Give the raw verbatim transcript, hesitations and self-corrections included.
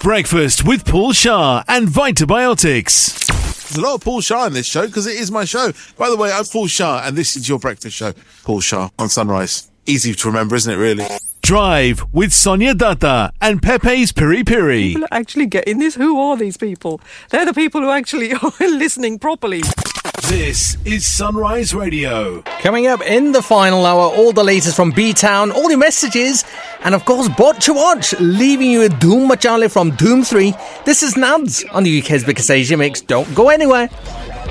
Breakfast with Paul Shah and Vitabiotics. There's a lot of Paul Shah in this show because it is my show. By the way, I'm Paul Shah and this is your breakfast show. Paul Shah on Sunrise. Easy to remember, isn't it, really? Drive with Sonia Datta and Pepe's Piri Piri. People are actually getting this. Who are these people? They're the people who actually are listening properly. This is Sunrise Radio. Coming up in the final hour, all the latest from B-Town, all your messages, and of course, Bot to Watch, leaving you with Doom Machale from Doom three. This is Nads on the U K's biggest Asia mix. Don't go anywhere.